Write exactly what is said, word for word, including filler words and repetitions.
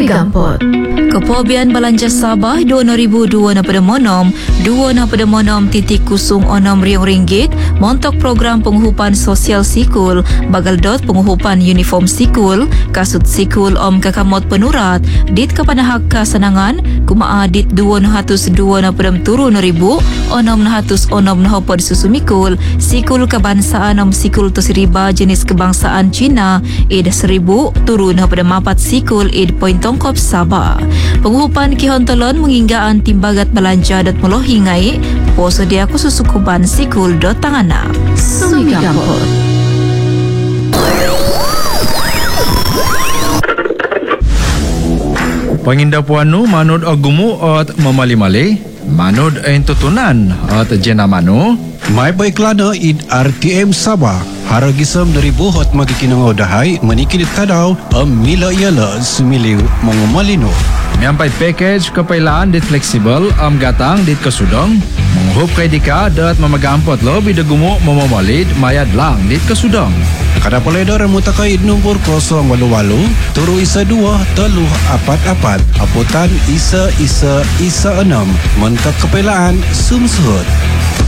Sumigampot. Kepobian Belanja Sabah dua ribu dua pada monom dua pada monom titik kosong enam riang ringgit montok program penguhupan sosial sikul bagal dot penguhupan uniform sikul kasut sikul om kakamot penurat dit kepada hak kasanangan kumaa dit dua ratus dua pada turun ribu enam ratus enam pada susumikul sikul kebangsaan om sikul tosiriba jenis kebangsaan Cina id seribu turun pada mapat sikul id poin tongkop Sabah. Penguhupan kihontolon menginggaan timbagat belanja dat melohi ngai poso dia khusus sukuban sikul dot tangana. Sumigampot. Panginda puanu manod agumu at mamali-mali manod ay tutunan at jenamano may baiklana id R T M Sabah haragisam dari buhot magikinang odahay manikilid tadaw am mila yala sumiliw mga malino. Miyampay package kapailaan dit flexible am gatang dit kasudong manghup kay di ka dat mamagampot lo bidagumo mamamalid mayad lang dit kasudong. Kada paledor muta kay nombor kosong walu walu turu isa dua teluh apat apat aputan isa isa isa enam mentak kapailaan sumsuhut.